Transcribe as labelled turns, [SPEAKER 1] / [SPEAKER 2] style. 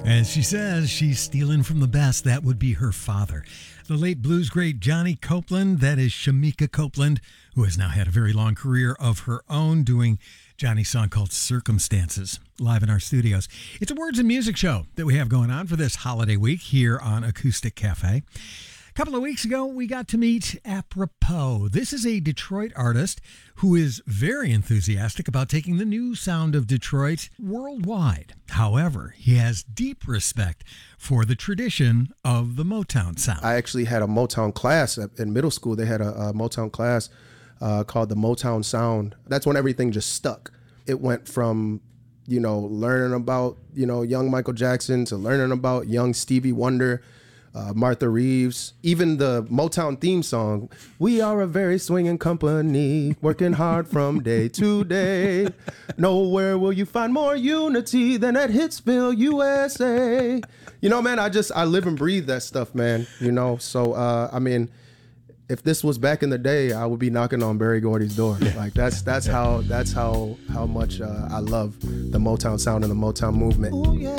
[SPEAKER 1] As she says, she's stealing from the best. That would be her father. The late blues great Johnny Copeland, that is Shamika Copeland, who has now had a very long career of her own doing Johnny's song called Circumstances, live in our studios. It's a words and music show that we have going on for this holiday week here on Acoustic Cafe. A couple of weeks ago, we got to meet Apropos. This is a Detroit artist who is very enthusiastic about taking the new sound of Detroit worldwide. However, he has deep respect for the tradition of the Motown sound.
[SPEAKER 2] I actually had a Motown class in middle school. They had a Motown class called the Motown Sound. That's when everything just stuck. It went from, learning about, young Michael Jackson to learning about young Stevie Wonder, Martha Reeves, even the Motown theme song, we are a very swinging company, working hard from day to day. Nowhere will you find more unity than at Hitsville, USA. Man, I live and breathe that stuff, man, So, if this was back in the day, I would be knocking on Berry Gordy's door. Like that's how much I love the Motown sound and the Motown movement. Ooh, yeah.